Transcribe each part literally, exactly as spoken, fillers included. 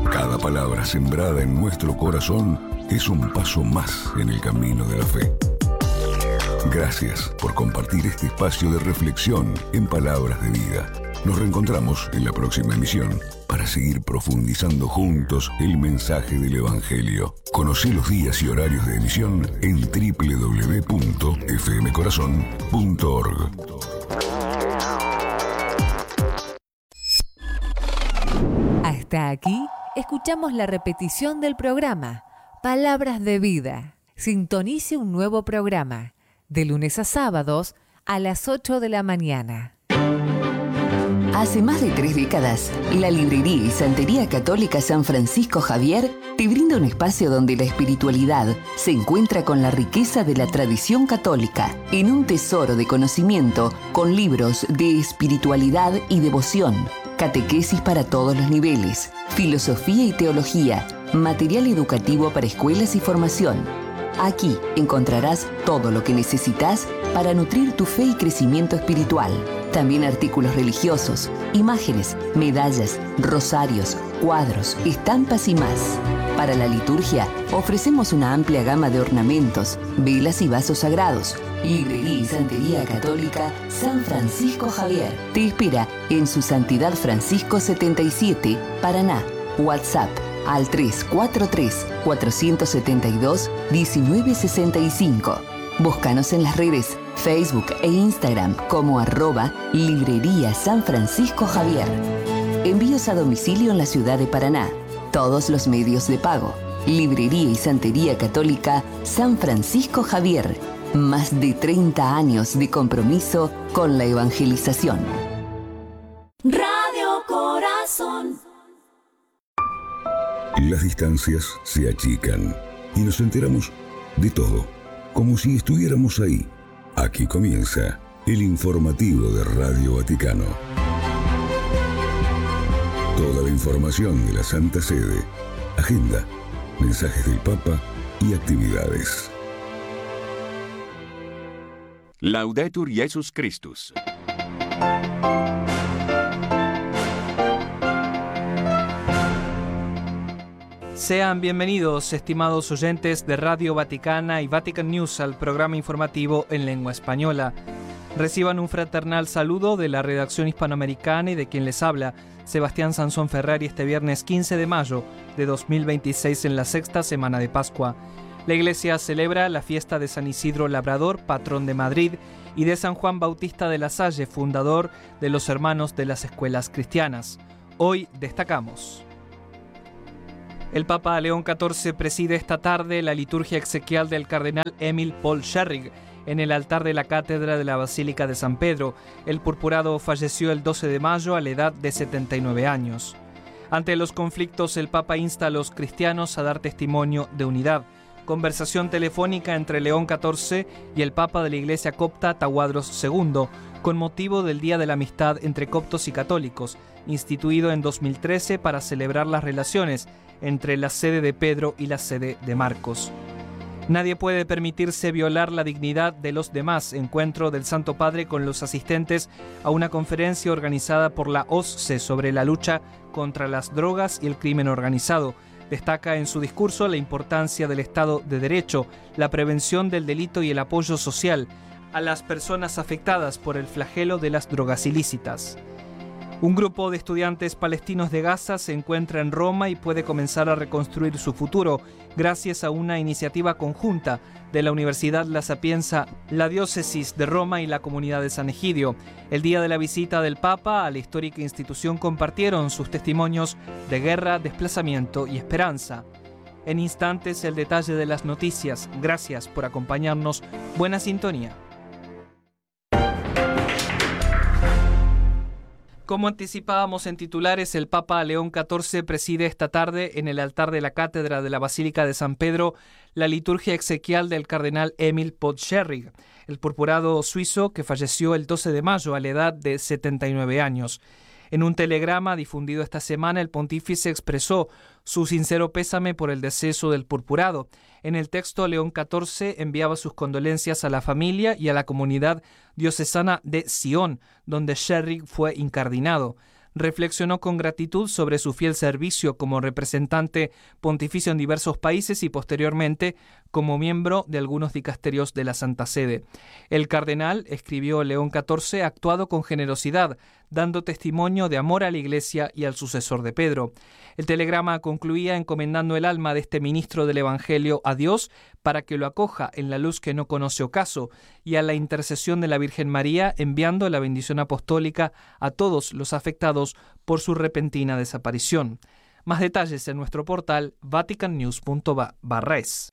Cada palabra sembrada en nuestro corazón es un paso más en el camino de la fe. Gracias por compartir este espacio de reflexión en Palabras de Vida. Nos reencontramos en la próxima emisión para seguir profundizando juntos el mensaje del Evangelio. Conocí los días y horarios de emisión en doble u doble u doble u punto f m corazón punto org. Hasta aquí escuchamos la repetición del programa Palabras de Vida. Sintonice un nuevo programa de lunes a sábados a las ocho de la mañana. Hace más de tres décadas, la Librería y Santería Católica San Francisco Javier te brinda un espacio donde la espiritualidad se encuentra con la riqueza de la tradición católica, en un tesoro de conocimiento con libros de espiritualidad y devoción, catequesis para todos los niveles, filosofía y teología, material educativo para escuelas y formación. Aquí encontrarás todo lo que necesitas para nutrir tu fe y crecimiento espiritual. También artículos religiosos, imágenes, medallas, rosarios, cuadros, estampas y más. Para la liturgia ofrecemos una amplia gama de ornamentos, velas y vasos sagrados. Librería y Santería Católica San Francisco Javier te espera en su Santidad Francisco setenta y siete, Paraná. WhatsApp al tres cuatro tres, cuatro siete dos, uno nueve seis cinco. Búscanos en las redes Facebook e Instagram como arroba Librería San Francisco Javier. Envíos a domicilio en la ciudad de Paraná. Todos los medios de pago. Librería y Santería Católica San Francisco Javier. Más de treinta años de compromiso con la evangelización. Radio Corazón. Las distancias se achican y nos enteramos de todo, como si estuviéramos ahí. Aquí comienza el informativo de Radio Vaticano. Toda la información de la Santa Sede, agenda, mensajes del Papa y actividades. Laudetur Jesus Christus. Sean bienvenidos, estimados oyentes de Radio Vaticana y Vatican News, al programa informativo en lengua española. Reciban un fraternal saludo de la redacción hispanoamericana y de quien les habla, Sebastián Sansón Ferrari, este viernes quince de mayo de dos mil veintiséis, en la sexta semana de Pascua. La Iglesia celebra la fiesta de San Isidro Labrador, patrón de Madrid, y de San Juan Bautista de la Salle, fundador de los Hermanos de las Escuelas Cristianas. Hoy destacamos: el Papa León catorce preside esta tarde la liturgia exequial del cardenal Emil Paul Scherrig en el altar de la cátedra de la Basílica de San Pedro. El purpurado falleció el doce de mayo a la edad de setenta y nueve años. Ante los conflictos, el Papa insta a los cristianos a dar testimonio de unidad. Conversación telefónica entre León catorce y el Papa de la Iglesia Copta Tawadros segundo, con motivo del Día de la Amistad entre coptos y católicos, instituido en dos mil trece para celebrar las relaciones entre la sede de Pedro y la sede de Marcos. Nadie puede permitirse violar la dignidad de los demás. Encuentro del Santo Padre con los asistentes a una conferencia organizada por la O S C E sobre la lucha contra las drogas y el crimen organizado. Destaca en su discurso la importancia del Estado de Derecho, la prevención del delito y el apoyo social a las personas afectadas por el flagelo de las drogas ilícitas. Un grupo de estudiantes palestinos de Gaza se encuentra en Roma y puede comenzar a reconstruir su futuro gracias a una iniciativa conjunta de la Universidad La Sapienza, la Diócesis de Roma y la Comunidad de San Egidio. El día de la visita del Papa a la histórica institución compartieron sus testimonios de guerra, desplazamiento y esperanza. En instantes, el detalle de las noticias. Gracias por acompañarnos. Buena sintonía. Como anticipábamos en titulares, el Papa León catorce preside esta tarde en el altar de la cátedra de la Basílica de San Pedro la liturgia exequial del cardenal Emil Paul Scherrig, el purpurado suizo que falleció el doce de mayo a la edad de setenta y nueve años. En un telegrama difundido esta semana, el pontífice expresó su sincero pésame por el deceso del purpurado. En el texto, León catorce enviaba sus condolencias a la familia y a la comunidad diocesana de Sion, donde Scherrig fue incardinado. reflexionó con gratitud sobre su fiel servicio como representante pontificio en diversos países y posteriormente como miembro de algunos dicasterios de la Santa Sede. El cardenal, escribió León catorce, ha actuado con generosidad, dando testimonio de amor a la Iglesia y al sucesor de Pedro. El telegrama concluía encomendando el alma de este ministro del Evangelio a Dios para que lo acoja en la luz que no conoce ocaso y a la intercesión de la Virgen María, enviando la bendición apostólica a todos los afectados por su repentina desaparición. Más detalles en nuestro portal vatican news punto va barra es.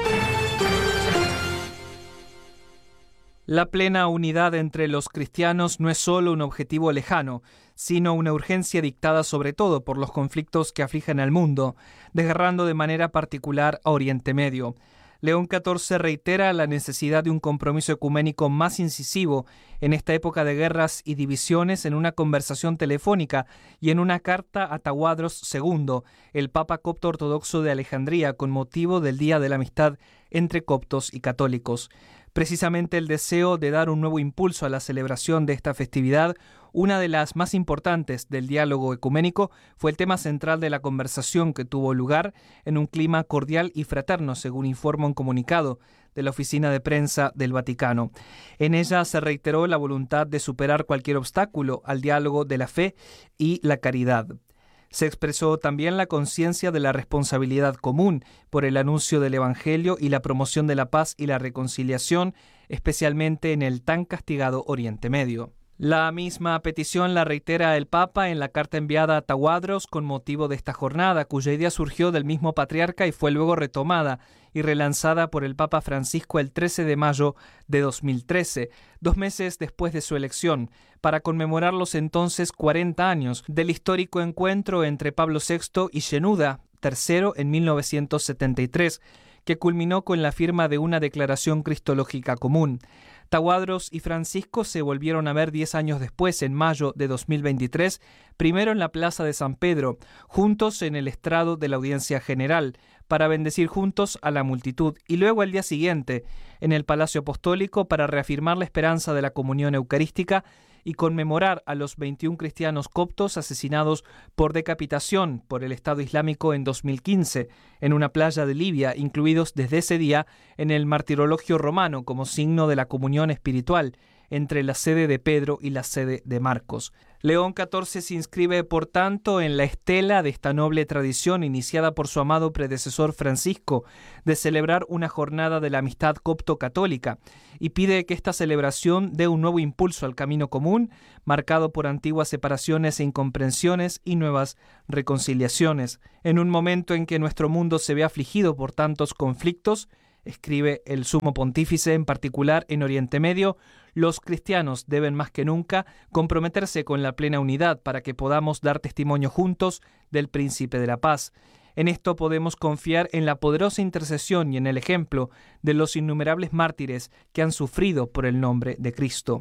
La plena unidad entre los cristianos no es solo un objetivo lejano, sino una urgencia dictada sobre todo por los conflictos que afligen al mundo, desgarrando de manera particular a Oriente Medio. León catorce reitera la necesidad de un compromiso ecuménico más incisivo en esta época de guerras y divisiones en una conversación telefónica y en una carta a Tawadros segundo, el Papa copto ortodoxo de Alejandría, con motivo del Día de la Amistad entre coptos y católicos. Precisamente el deseo de dar un nuevo impulso a la celebración de esta festividad, una de las más importantes del diálogo ecuménico, fue el tema central de la conversación que tuvo lugar en un clima cordial y fraterno, según informa un comunicado de la Oficina de Prensa del Vaticano. En ella se reiteró la voluntad de superar cualquier obstáculo al diálogo de la fe y la caridad. Se expresó también la conciencia de la responsabilidad común por el anuncio del Evangelio y la promoción de la paz y la reconciliación, especialmente en el tan castigado Oriente Medio. La misma petición la reitera el Papa en la carta enviada a Tawadros con motivo de esta jornada, cuya idea surgió del mismo patriarca y fue luego retomada y relanzada por el Papa Francisco el trece de mayo de dos mil trece, dos meses después de su elección, para conmemorar los entonces cuarenta años del histórico encuentro entre Pablo sexto y Shenouda tercero en mil novecientos setenta y tres, que culminó con la firma de una declaración cristológica común. Tawadros y Francisco se volvieron a ver diez años después, en mayo de dos mil veintitrés, primero en la Plaza de San Pedro, juntos en el estrado de la Audiencia General, para bendecir juntos a la multitud, y luego al día siguiente, en el Palacio Apostólico, para reafirmar la esperanza de la comunión eucarística y conmemorar a los veintiún cristianos coptos asesinados por decapitación por el Estado Islámico en dos mil quince, en una playa de Libia, incluidos desde ese día en el martirologio romano como signo de la comunión espiritual entre la sede de Pedro y la sede de Marcos. León catorce se inscribe, por tanto, en la estela de esta noble tradición iniciada por su amado predecesor Francisco de celebrar una jornada de la amistad copto-católica y pide que esta celebración dé un nuevo impulso al camino común, marcado por antiguas separaciones e incomprensiones y nuevas reconciliaciones. En un momento en que nuestro mundo se ve afligido por tantos conflictos, escribe el Sumo Pontífice, en particular en Oriente Medio, los cristianos deben más que nunca comprometerse con la plena unidad para que podamos dar testimonio juntos del Príncipe de la Paz. En esto podemos confiar en la poderosa intercesión y en el ejemplo de los innumerables mártires que han sufrido por el nombre de Cristo.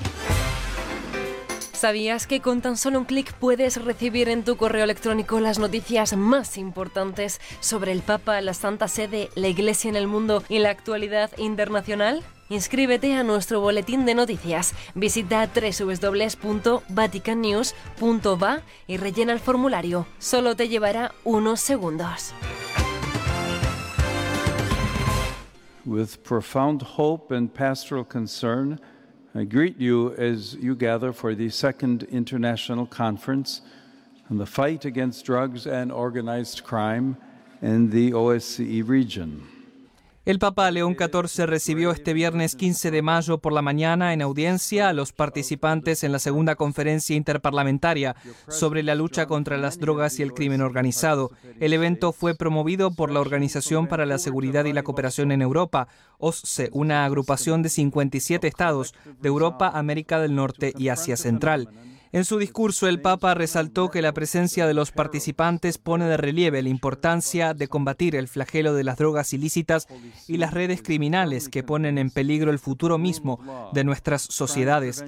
¿Sabías que con tan solo un clic puedes recibir en tu correo electrónico las noticias más importantes sobre el Papa, la Santa Sede, la Iglesia en el mundo y la actualidad internacional? Inscríbete a nuestro boletín de noticias. Visita doble u doble u doble u punto vatican news punto va y rellena el formulario. Solo te llevará unos segundos. With profound hope and pastoral concern, I greet you as you gather for the second International Conference on the fight against drugs and organized crime in the O S C E region. El Papa León catorce recibió este viernes quince de mayo por la mañana en audiencia a los participantes en la segunda conferencia interparlamentaria sobre la lucha contra las drogas y el crimen organizado. El evento fue promovido por la Organización para la Seguridad y la Cooperación en Europa, O S C E, una agrupación de cincuenta y siete estados de Europa, América del Norte y Asia Central. En su discurso, el Papa resaltó que la presencia de los participantes pone de relieve la importancia de combatir el flagelo de las drogas ilícitas y las redes criminales que ponen en peligro el futuro mismo de nuestras sociedades.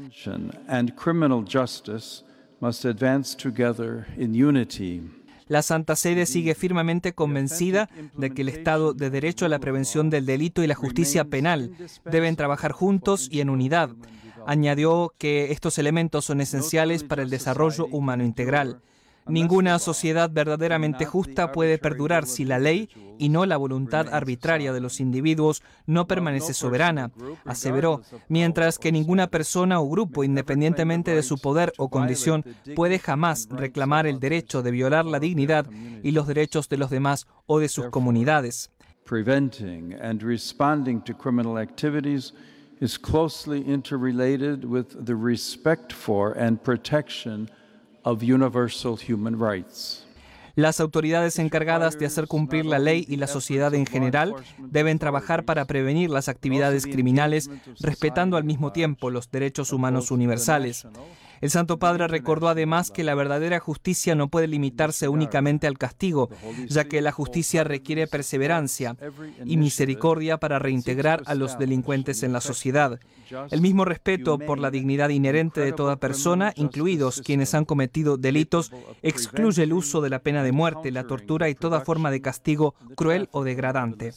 La Santa Sede sigue firmemente convencida de que el Estado de Derecho, la prevención del delito y la justicia penal deben trabajar juntos y en unidad. Añadió que estos elementos son esenciales para el desarrollo humano integral. Ninguna sociedad verdaderamente justa puede perdurar si la ley, y no la voluntad arbitraria de los individuos, no permanece soberana, aseveró, mientras que ninguna persona o grupo, independientemente de su poder o condición, puede jamás reclamar el derecho de violar la dignidad y los derechos de los demás o de sus comunidades. Preventing and responding to criminal activities is closely interrelated with the respect for and protection of universal human rights. Las autoridades encargadas de hacer cumplir la ley y la sociedad en general deben trabajar para prevenir las actividades criminales, respetando al mismo tiempo los derechos humanos universales. El Santo Padre recordó además que la verdadera justicia no puede limitarse únicamente al castigo, ya que la justicia requiere perseverancia y misericordia para reintegrar a los delincuentes en la sociedad. El mismo respeto por la dignidad inherente de toda persona, incluidos quienes han cometido delitos, excluye el uso de la pena de muerte, la tortura y toda forma de castigo cruel o degradante.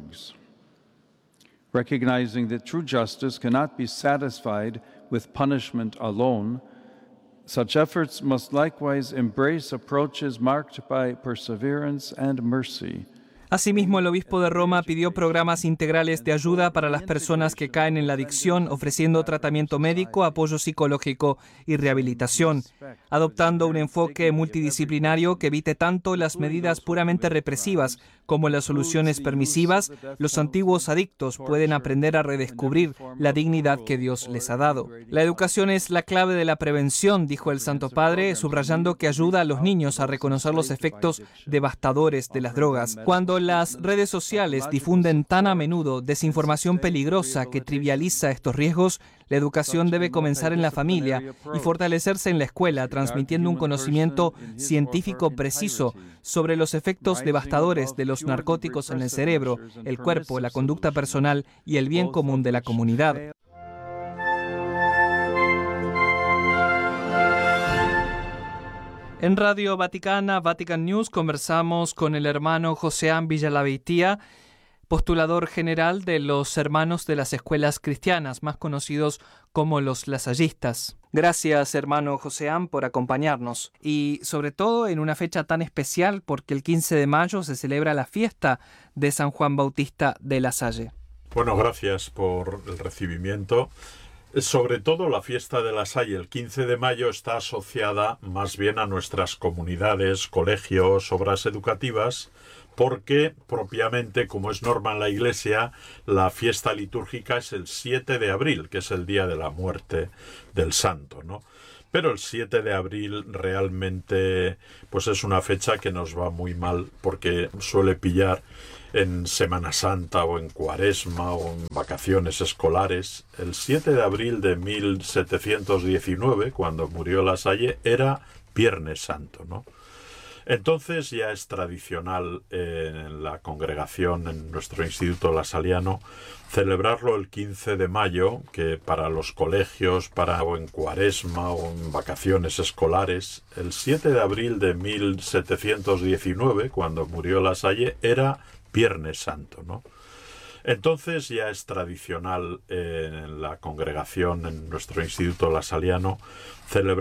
Recognizing that true justice cannot be satisfied with punishment alone, such efforts must likewise embrace approaches marked by perseverance and mercy. Asimismo, el obispo de Roma pidió programas integrales de ayuda para las personas que caen en la adicción, ofreciendo tratamiento médico, apoyo psicológico y rehabilitación, adoptando un enfoque multidisciplinario que evite tanto las medidas puramente represivas como las soluciones permisivas. Los antiguos adictos pueden aprender a redescubrir la dignidad que Dios les ha dado. La educación es la clave de la prevención, dijo el Santo Padre, subrayando que ayuda a los niños a reconocer los efectos devastadores de las drogas. Cuando las redes sociales difunden tan a menudo desinformación peligrosa que trivializa estos riesgos, la educación debe comenzar en la familia y fortalecerse en la escuela, transmitiendo un conocimiento científico preciso sobre los efectos devastadores de los narcóticos en el cerebro, el cuerpo, la conducta personal y el bien común de la comunidad. En Radio Vaticana, Vatican News, conversamos con el hermano Joseán Villalabeitia, postulador general de los Hermanos de las Escuelas Cristianas, más conocidos como los lasallistas. Gracias, hermano Joseán, por acompañarnos. Y sobre todo en una fecha tan especial, porque el quince de mayo se celebra la fiesta de San Juan Bautista de La Salle. Bueno, gracias por el recibimiento. Sobre todo la fiesta de La Salle, el quince de mayo, está asociada más bien a nuestras comunidades, colegios, obras educativas, porque propiamente, como es norma en la Iglesia, la fiesta litúrgica es el siete de abril, que es el día de la muerte del santo, ¿no? Pero el siete de abril realmente pues es una fecha que nos va muy mal, porque suele pillar en Semana Santa o en Cuaresma o en vacaciones escolares. El siete de abril de mil setecientos diecinueve, cuando murió La Salle, era Viernes Santo, ¿no? Entonces ya es tradicional eh, en la congregación, en nuestro Instituto Lasaliano, celebrarlo el quince de mayo, que para los colegios, para o en Cuaresma o en vacaciones escolares, el siete de abril de mil setecientos diecinueve, cuando murió La Salle, era Viernes Santo, ¿no? Entonces ya es tradicional eh, en la congregación, en nuestro Instituto Lasaliano, celebrar